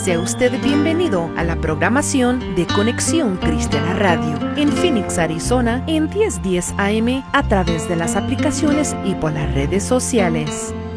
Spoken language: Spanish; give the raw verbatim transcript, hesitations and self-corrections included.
Sea usted bienvenido a la programación de Conexión Cristiana Radio en Phoenix, Arizona, en diez diez A M a través de las aplicaciones y por las redes sociales.